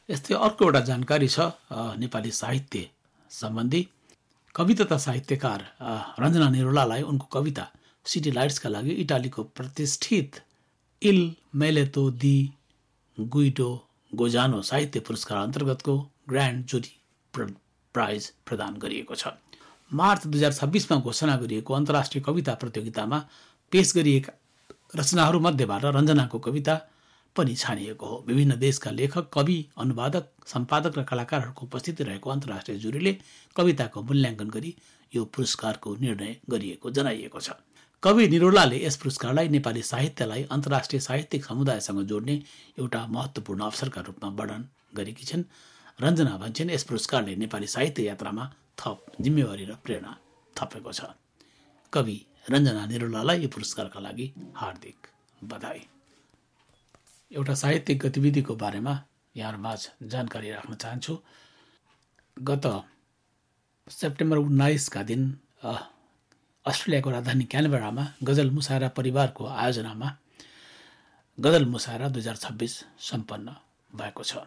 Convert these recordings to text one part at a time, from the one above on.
यस्तै अर्को एउटा जानकारी छ नेपाली साहित्य सम्बन्धी। कवि तथा साहित्यकार रञ्जना निरुलालाई उनको कविता सिटी लाइट्सका लागि इटालीको प्रतिष्ठित इल मेलेतो दी गुइडो गोजानो साहित्य पुरस्कार अन्तर्गतको ग्रान्ड जुरी प्राइज प्रदान गरिएको छ। मार्च 2026मा घोषणा गरिएको अन्तर्राष्ट्रिय कविता प्रतियोगितामा पेश गरिएका रचनाहरूमध्येबाट रञ्जनाको कविता पनि छानिएको हो। विभिन्न देशका लेखक, कवि, अनुवादक, सम्पादक र कलाकारहरूको उपस्थिति रहेको अन्तर्राष्ट्रिय जुरीले कविताको मूल्याङ्कन गरी यो पुरस्कारको निर्णय गरिएको जनाइएको छ। कवि निरुलाले यस पुरस्कारलाई नेपाली साहित्यलाई अन्तर्राष्ट्रिय साहित्यिक समुदायसँग जोड्ने एउटा महत्त्वपूर्ण अवसरका रूपमा वर्णन गरेकी छिन्। रञ्जना भन्छन्, यस पुरस्कारले नेपाली साहित्य यात्रामा थप जिम्मेवारी र प्रेरणा थपेको छ। कवि रञ्जना निरुलालाई यो पुरस्कारका लागि हार्दिक बधाई। एउटा साहित्यिक गतिविधिको बारेमा यहाँहरूमाझ जानकारी राख्न चाहन्छु। गत सेप्टेम्बर 19 दिन अस्ट्रेलियाको राजधानी क्यानबेरामा गजल मुसायरा परिवारको आयोजनामा गजल मुसायरा 2026 सम्पन्न भएको छ।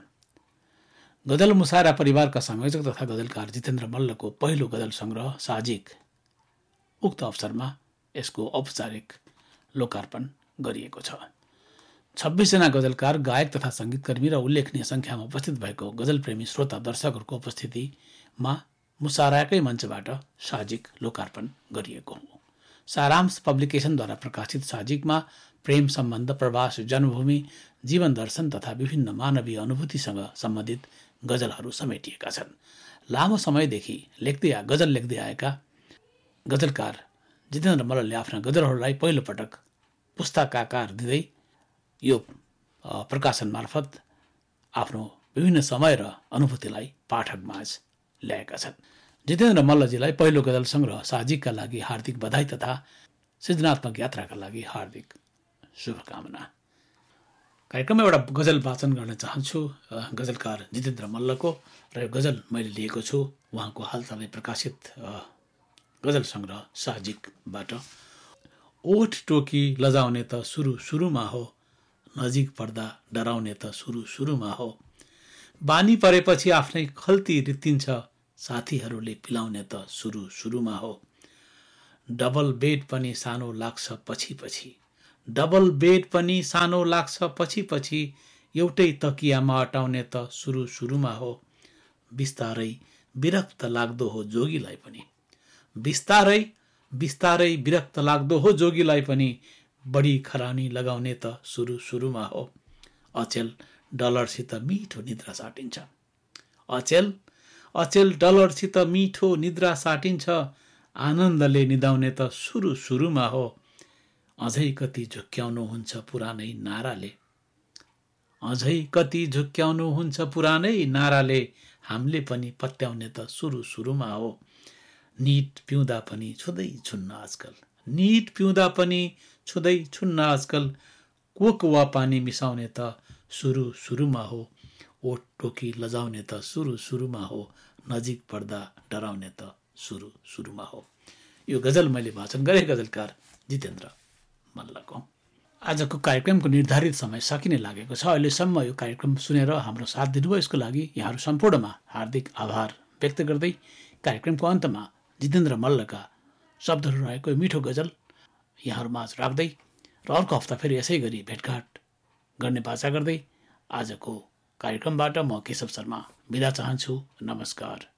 गजल मुसायरा परिवारका संयोजक तथा गजलकार जितेन्द्र मल्लको पहिलो गजल सङ्ग्रह साजिक उक्त अवसरमा यसको औपचारिक लोकार्पण गरिएको छ। 26 जना गजलकार, गायक तथा सङ्गीतकर्मी र उल्लेखनीय सङ्ख्यामा उपस्थित भएको गजलप्रेमी श्रोता दर्शकहरूको उपस्थितिमा मुसायराकै मञ्चबाट साजिक लोकार्पण गरिएको हो। सारांश पब्लिकेसनद्वारा प्रकाशित साजिकमा प्रेम सम्बन्ध, प्रवास, जन्मभूमि, जीवन दर्शन तथा विभिन्न मानवीय अनुभूतिसँग सम्बन्धित गजलहरू समेटिएका छन्। लामो समयदेखि गजल लेख्दै आएका गजलकार जितेन्द्र मल्लले आफ्ना गजलहरूलाई पहिलोपटक पुस्तकाकार दिँदै यो प्रकाशन मार्फत आफ्नो विभिन्न समय र अनुभूतिलाई पाठकमाझ ल्याएका छन्। जितेन्द्र मल्लजीलाई पहिलो गजल सङ्ग्रह साजिकका लागि हार्दिक बधाई तथा सृजनात्मक यात्राका लागि हार्दिक शुभकामना। कार्यक्रममा एउटा गजल वाचन गर्न चाहन्छु गजलकार जितेन्द्र मल्लको, र यो गजल मैले लिएको छु उहाँको हालसालै प्रकाशित गजल सङ्ग्रह साजिकबाट। ओठ टोकी लजाउने त सुरुमा हो, नजिक पर्दा डराउने त सुरुमा हो, बानी परेपछि आफ्नै खल्ती रित्तिन्छ, साथीहरूले पिलाउने त सुरुमा हो, डबल बेड पनि सानो लाग्छ पछि, डबल बेड पनि सानो लाग्छ पछि, एउटै तकियामा अटाउने त सुरुमा हो, बिस्तारै विरक्त लाग्दो हो जोगीलाई पनि, बिस्तारै विरक्त लाग्दो हो जोगीलाई पनि, बढी खरानी लगाउने त सुरुमा हो, अचेल डलरसित मिठो निद्रा साटिन्छ, अचेल डलरसित मिठो निद्रा साटिन्छ, आनन्दले निदाउने त सुरुमा हो, अझै कति झुक्क्याउनु हुन्छ पुरानै नाराले, अझै कति झुक्क्याउनु हुन्छ पुरानै नाराले, हामीले पनि पत्याउने त सुरुमा हो, निट पिउँदा पनि छुँदै छुन्न आजकल, निट पिउँदा पनि छुँदै छुन्न आजकल, कोक वा पानी मिसाउने त सुरुमा हो, ओठ टोकी लजाउने त सुरुमा हो, नजिक पर्दा डराउने त सुरुमा हो। यो गजल मैले वाचन गरेँ गजलकार जितेन्द्र मल्लको। आजको कार्यक्रमको निर्धारित समय सकिने लागेको छ। अहिलेसम्म यो कार्यक्रम सुनेर हाम्रो साथ दिनुभयो यसको लागि यहाँहरू सम्पूर्णमा हार्दिक आभार व्यक्त गर्दै कार्यक्रमको अन्तमा जितेन्द्र मल्लका शब्दहरू रहेको मिठो गजल यहाँहरूमाझ राख्दै र अर्को हप्ता फेरि यसै गरी भेटघाट गर्ने बाचा गर्दै आजको कार्यक्रमबाट म केशव शर्मा बिदा चाहन्छु। नमस्कार।